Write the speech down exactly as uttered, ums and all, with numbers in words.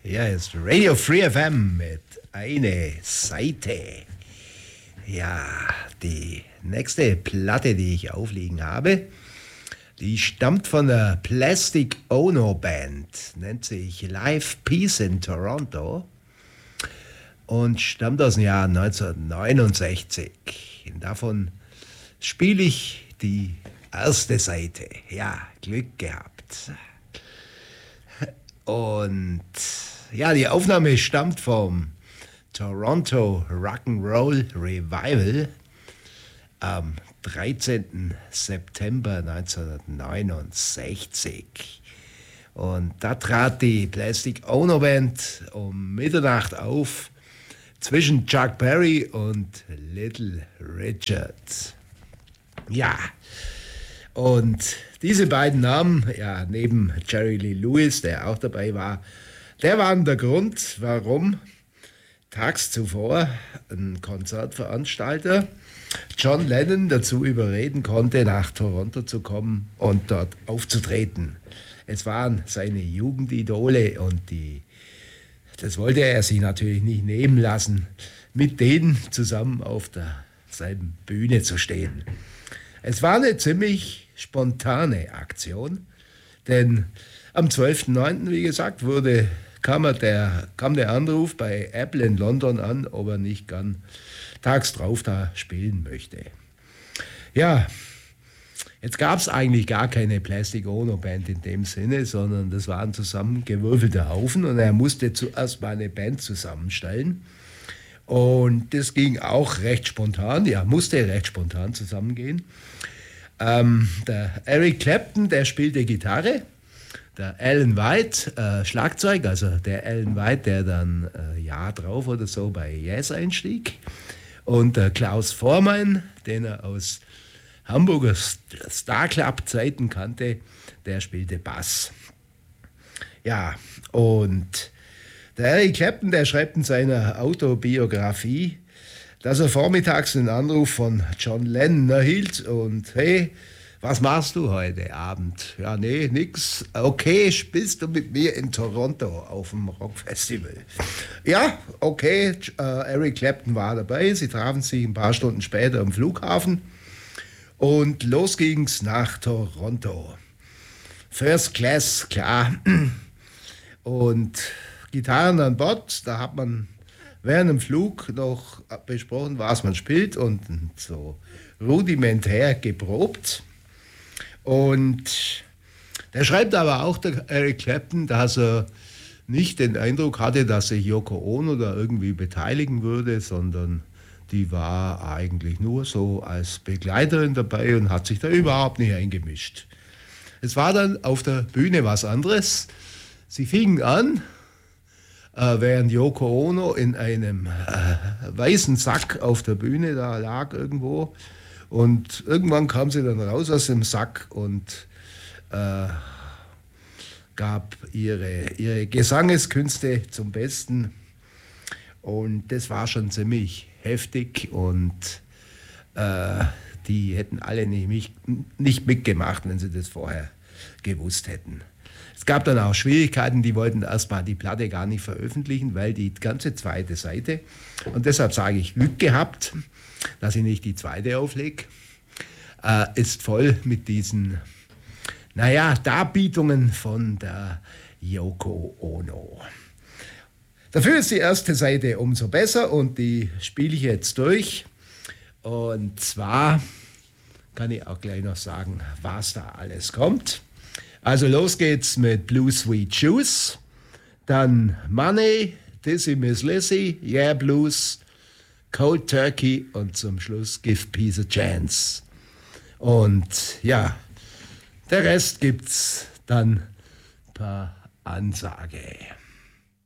Hier ist Radio Free F M mit Eine Seite. Ja, die nächste Platte, die ich aufliegen habe, die stammt von der Plastic Ono Band, nennt sich Live Peace in Toronto und stammt aus dem Jahr neunzehnhundertneunundsechzig. Und davon spiele ich die erste Seite. Ja, Glück gehabt. Und ja, die Aufnahme stammt vom Toronto Rock'n'Roll Revival am dreizehnten September neunzehnhundertneunundsechzig. Und da trat die Plastic Ono Band um Mitternacht auf zwischen Chuck Berry und Little Richard. Ja, und diese beiden Namen, ja, neben Jerry Lee Lewis, der auch dabei war, der waren der Grund, warum tags zuvor ein Konzertveranstalter John Lennon dazu überreden konnte, nach Toronto zu kommen und dort aufzutreten. Es waren seine Jugendidole und die, das wollte er sich natürlich nicht nehmen lassen, mit denen zusammen auf derselben Bühne zu stehen. Es war eine ziemlich spontane Aktion, denn am zwölften neunten, wie gesagt, wurde, kam, der, kam der Anruf bei Apple in London an, ob er nicht gern tags drauf da spielen möchte. Ja, jetzt gab es eigentlich gar keine Plastic Ono Band in dem Sinne, sondern das war ein zusammengewürfelter Haufen und er musste zuerst mal eine Band zusammenstellen. Und das ging auch recht spontan, ja, musste recht spontan zusammengehen. Ähm, der Eric Clapton, der spielte Gitarre, der Alan White äh, Schlagzeug, also der Alan White, der dann ein äh, Jahr drauf oder so bei Yes einstieg, und der Klaus Vormann, den er aus Hamburger Star Club Zeiten kannte, der spielte Bass. Ja, und der Eric Clapton, der schreibt in seiner Autobiografie, dass er vormittags einen Anruf von John Lennon erhielt und hey, was machst du heute Abend? Ja, nee, nix. Okay, spielst du mit mir in Toronto auf dem Rockfestival? Ja, okay, äh, Eric Clapton war dabei, sie trafen sich ein paar Stunden später am Flughafen und los ging's nach Toronto. First Class, klar. Und Gitarren an Bord, da hat man während dem Flug noch besprochen, was man spielt und so rudimentär geprobt. Und der schreibt aber auch, der Eric Clapton, dass er nicht den Eindruck hatte, dass sich Yoko Ono da irgendwie beteiligen würde, sondern die war eigentlich nur so als Begleiterin dabei und hat sich da überhaupt nicht eingemischt. Es war dann auf der Bühne was anderes. Sie fingen an, während Yoko Ono in einem äh, weißen Sack auf der Bühne da lag irgendwo. Und irgendwann kam sie dann raus aus dem Sack und äh, gab ihre, ihre Gesangeskünste zum Besten. Und das war schon ziemlich heftig und äh, die hätten alle nicht, nicht mitgemacht, wenn sie das vorher gewusst hätten. Es gab dann auch Schwierigkeiten, die wollten erstmal die Platte gar nicht veröffentlichen, weil die ganze zweite Seite, und deshalb sage ich Glück gehabt, dass ich nicht die zweite auflege, äh, ist voll mit diesen, naja, Darbietungen von der Yoko Ono. Dafür ist die erste Seite umso besser und die spiele ich jetzt durch. Und zwar kann ich auch gleich noch sagen, was da alles kommt. Also los geht's mit Blue Sweet Shoes, dann Money, Dizzy Miss Lizzy, Yeah Blues, Cold Turkey und zum Schluss Give Peace a Chance. Und ja, der Rest gibt's dann per Ansage.